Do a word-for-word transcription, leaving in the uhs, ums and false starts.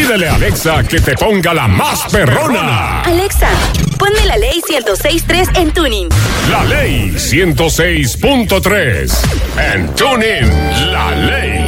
Pídele a Alexa que te ponga la más perrona. Alexa, ponme la ley ciento seis punto tres en Tuning. La ley ciento seis punto tres. En Tuning, la ley.